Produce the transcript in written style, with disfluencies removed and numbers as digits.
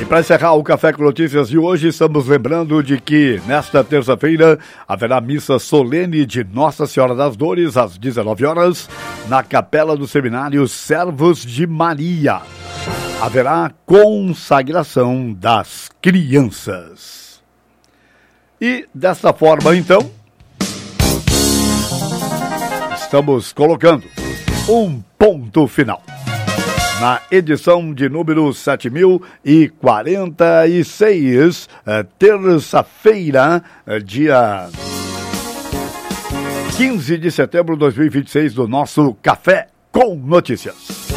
para encerrar o Café com Notícias de hoje, estamos lembrando de que nesta terça-feira haverá missa solene de Nossa Senhora das Dores às 19 horas na Capela do Seminário Servos de Maria. Haverá consagração das crianças. E desta forma, então, estamos colocando um ponto final na edição de número 7046, terça-feira, dia 15 de setembro de 2026, do nosso Café com Notícias.